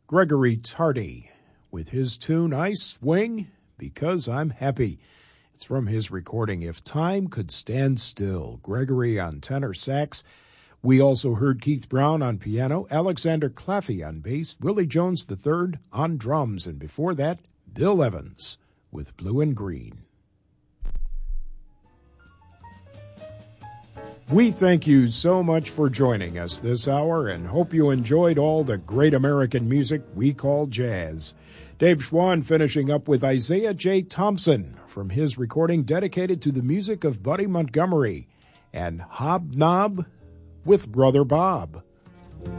Gregory Tardy with his tune I Swing Because I'm Happy. It's from his recording If Time Could Stand Still. Gregory on tenor sax. We also heard Keith Brown on piano, Alexander Claffey on bass, Willie Jones III on drums, and before that, Bill Evans with Blue and Green. We thank you so much for joining us this hour and hope you enjoyed all the great American music we call jazz. Dave Schwann finishing up with Isaiah J. Thompson from his recording dedicated to the music of Buddy Montgomery and Hobnob with Brother Bob.